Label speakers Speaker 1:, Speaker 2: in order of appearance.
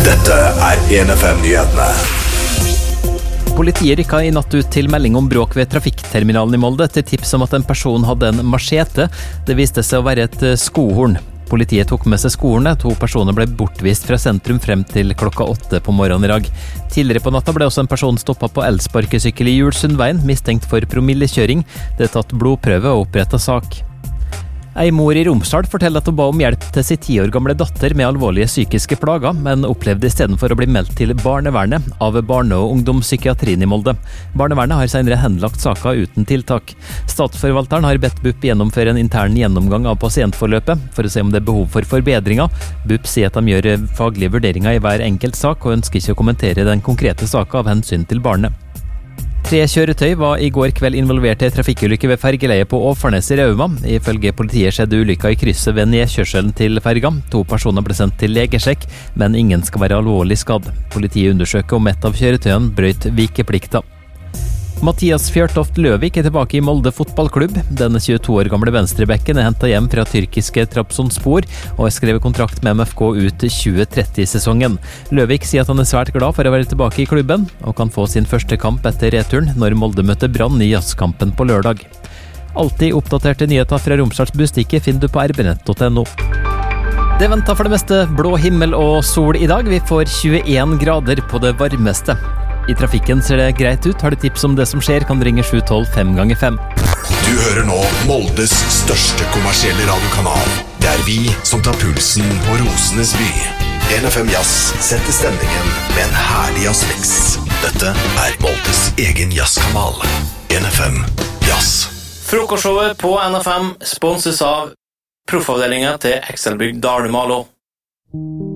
Speaker 1: Dette 1FM-nyhetene.
Speaker 2: Politiet rykket i natt ut til melding om bråk ved trafikkterminalen i Molde til tips om at en person hadde en machete. Det viste seg å være et skohorn. Politiet tok med seg skohornet. 2 personer ble bortvist fra sentrum frem til klokka 8 på morgenen i dag. Tidligere på natta ble også en person stoppet på elsparkesykkel i Julsundveien, mistenkt for promillekjøring. Det er tatt blodprøve og opprettet sak. Ei mor i Romsdal forteller at hun ba om hjelp til sin 10 år gamle datter med alvorlige psykiske plager, men opplevde i stedet for å bli meldt til barnevernet av barne- og ungdomspsykiatrien i Molde. Barnevernet har senere henlagt saka uten tiltak. Statsforvalteren har bedt BUP gjennomføre en intern gjennomgang av pasientforløpet for å se om det er behov for forbedringer. BUP sier at de gjør faglige vurderinger i hver enkelt sak, og ønsker ikke å kommentere den konkrete saka av hensyn til barnet. 3 kjøretøy var i går kveld involvert i en trafikkulykke ved fergeleiet på Åfarnes i Rauma. Ifølge politiet skjedde ulykka i krysset ved nedkjørselen til ferga. 2 personer ble sendt til legesjekk, men ingen skal være alvorlig skadd. Politiet undersøker om et av kjøretøyene brøt vikeplikta. Mathias Fjørtoft Løvik er tilbake i Molde fotballklubb. Denne 22 år gamle venstrebekken er hentet hjem fra tyrkiske Trabzonspor og har skrevet kontrakt med MFK ut 2030-sesongen. Løvik sier at han er svært glad for å være tilbake i klubben, og kan få sin første kamp etter returen når Molde møter Brann i jazzkampen på lørdag. Alltid oppdaterte nyheter fra Romsdals Bustikke finner du på rbnett.no. Det venter for det meste blå himmel og sol i dag. Vi får 21 grader på det varmeste. I trafikken ser det greit ut. Har du tips om det som skjer, kan du ringe 712 5 ganger 5.
Speaker 1: Du hører nå Moldes største kommersielle radiokanal. Det er vi som tar pulsen på Rosenes by. 1FM Jazz setter stemningen med en herlig jazzmix. Dette er Moldes egen jazzkanal. 1FM Jazz.
Speaker 3: Frokostshowet på NFM sponses av proffavdelingen til Excelbygg Dale Malo.